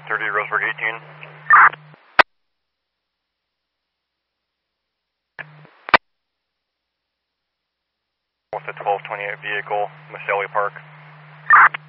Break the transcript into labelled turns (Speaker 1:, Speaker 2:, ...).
Speaker 1: 30 Roseburg 18. With a 1228 vehicle, Maselli Park.